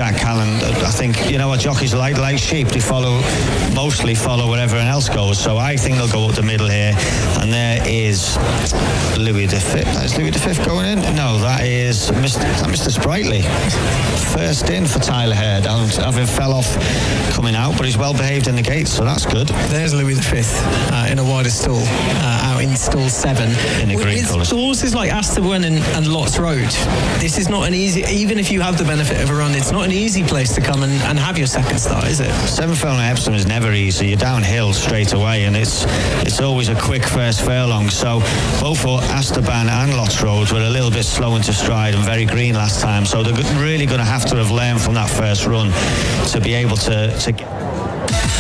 Jack Callan, I think, what jockeys like sheep, they mostly follow where everyone else goes. So I think they'll go up the middle here. And there is Louis V. Is Louis V going in? No, that is Mr. Sprightly. First in for Tyler Hare, having fell off coming out, but he's well behaved in the gates, so that's good. There's Louis V in a wider stall, out in stall 7. In the green colours. Horses like Asterburn and Lots Road, this is not an easy, even if you have the benefit of a run, it's not an easy place to come and have your second start, is it? 7 Furlong Epsom is never easy. You're downhill straight away, and it's always a quick first furlong. So both for Asterban and Lots Road were a little bit slow into stride and very green last time. So they're really going to have learned from that first run to be able to